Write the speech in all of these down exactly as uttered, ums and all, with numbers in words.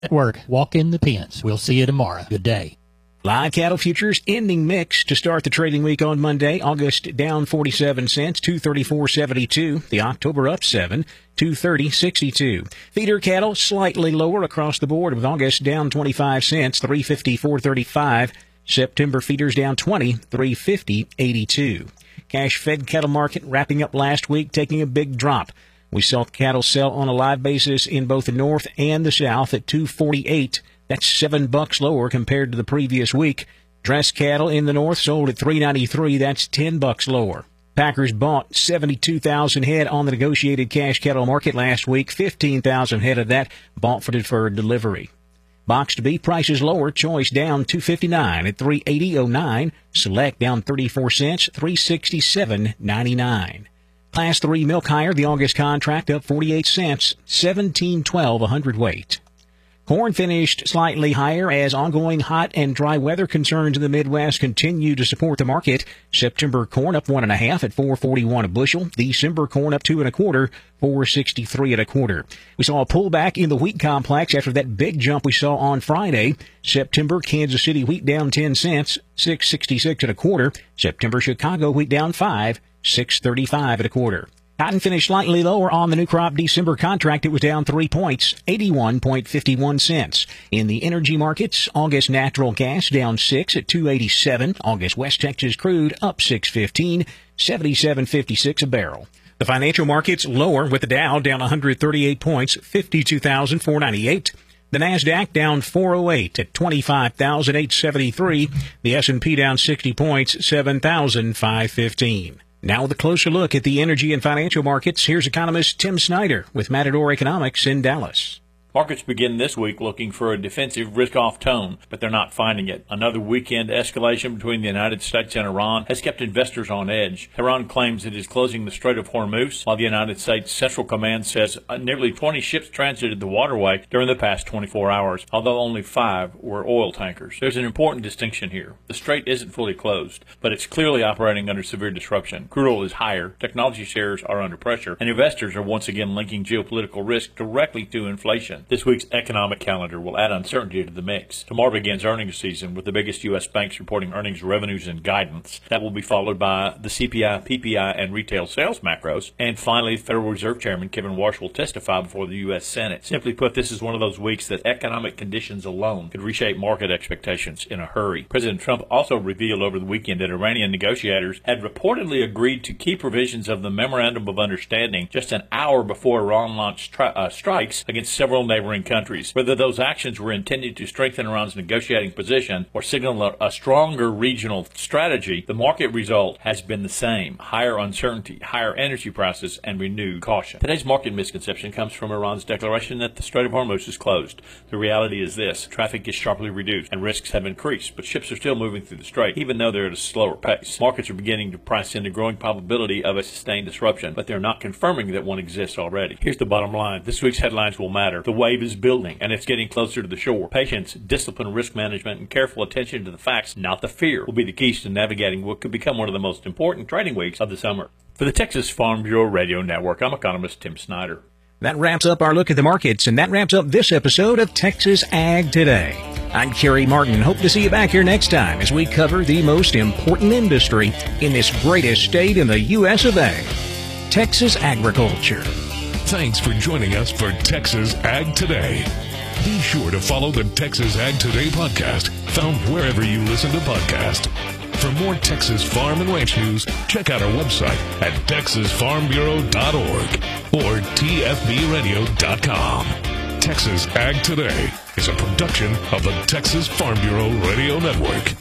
Work. Walk in the pens. We'll see you tomorrow. Good day. Live cattle futures ending mixed to start the trading week on Monday. August down forty-seven cents, two thirty-four seventy-two. The October up seven, two thirty sixty-two. Feeder cattle slightly lower across the board, with August down twenty-five cents, three fifty-four thirty-five. September feeders down twenty, three fifty eighty-two. Cash fed cattle market wrapping up last week, taking a big drop. We saw cattle sell on a live basis in both the north and the south at two forty-eight. That's seven bucks lower compared to the previous week. Dress cattle in the north sold at three ninety-three. That's ten bucks lower. Packers bought seventy-two thousand head on the negotiated cash cattle market last week. fifteen thousand head of that bought for deferred delivery. Boxed beef prices lower. Choice down two fifty-nine at three eighty oh nine. Select down thirty-four cents, three sixty-seven ninety-nine. Class three milk higher. The August contract up forty-eight cents, seventeen twelve a hundredweight. Corn finished slightly higher as ongoing hot and dry weather concerns in the Midwest continue to support the market. September corn up one and a half at four forty-one a bushel. December corn up two and a quarter, four sixty-three and a quarter. We saw a pullback in the wheat complex after that big jump we saw on Friday. September Kansas City wheat down ten cents, six sixty-six and a quarter. September Chicago wheat down five, six thirty-five and a quarter. Cotton finished slightly lower on the new crop December contract. It was down three points, eighty-one fifty-one cents. In the energy markets, August natural gas down six at two eighty-seven. August West Texas crude up six fifteen, seventy-seven fifty-six a barrel. The financial markets lower, with the Dow down one hundred thirty-eight points, fifty-two thousand four hundred ninety-eight. The Nasdaq down four oh eight at twenty-five thousand eight hundred seventy-three. The S and P down sixty points, seven thousand five hundred fifteen. Now with a closer look at the energy and financial markets, here's economist Tim Snyder with Matador Economics in Dallas. Markets begin this week looking for a defensive risk-off tone, but they're not finding it. Another weekend escalation between the United States and Iran has kept investors on edge. Iran claims it is closing the Strait of Hormuz, while the United States Central Command says nearly twenty ships transited the waterway during the past twenty-four hours, although only five were oil tankers. There's an important distinction here. The strait isn't fully closed, but it's clearly operating under severe disruption. Crude oil is higher, technology shares are under pressure, and investors are once again linking geopolitical risk directly to inflation. This week's economic calendar will add uncertainty to the mix. Tomorrow begins earnings season with the biggest U S banks reporting earnings, revenues, and guidance. That will be followed by the C P I, P P I, and retail sales macros. And finally, Federal Reserve Chairman Kevin Warsh will testify before the U S Senate. Simply put, this is one of those weeks that economic conditions alone could reshape market expectations in a hurry. President Trump also revealed over the weekend that Iranian negotiators had reportedly agreed to key provisions of the Memorandum of Understanding just an hour before Iran launched tri- uh, strikes against several neighboring countries. Whether those actions were intended to strengthen Iran's negotiating position or signal a, a stronger regional strategy, the market result has been the same: higher uncertainty, higher energy prices, and renewed caution. Today's market misconception comes from Iran's declaration that the Strait of Hormuz is closed. The reality is this: traffic is sharply reduced and risks have increased, but ships are still moving through the strait, even though they're at a slower pace. Markets are beginning to price in the growing probability of a sustained disruption, but they're not confirming that one exists already. Here's the bottom line: this week's headlines will matter. The wave is building, and it's getting closer to the shore. Patience, discipline, risk management, and careful attention to the facts, not the fear, will be the keys to navigating what could become one of the most important trading weeks of the summer. For the Texas Farm Bureau Radio Network, I'm economist Tim Snyder. That wraps up our look at the markets, and that wraps up this episode of Texas Ag Today. I'm Kerry Martin. Hope to see you back here next time as we cover the most important industry in this greatest state in the U S of A, Texas agriculture. Thanks for joining us for Texas Ag Today. Be sure to follow the Texas Ag Today podcast, found wherever you listen to podcasts. For more Texas farm and ranch news, check out our website at texas farm bureau dot org or t f b radio dot com. Texas Ag Today is a production of the Texas Farm Bureau Radio Network.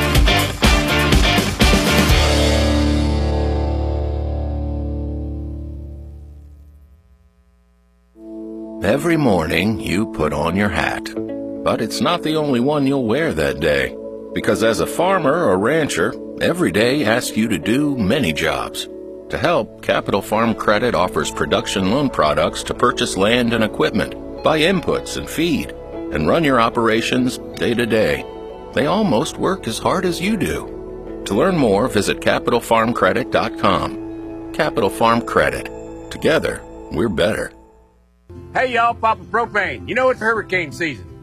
Every morning you put on your hat, but it's not the only one you'll wear that day. Because as a farmer or rancher, every day asks you to do many jobs. To help, Capital Farm Credit offers production loan products to purchase land and equipment, buy inputs and feed, and run your operations day to day. They almost work as hard as you do. To learn more, visit capital farm credit dot com. Capital Farm Credit. Together, we're better. Hey y'all, Papa Propane. You know it's hurricane season.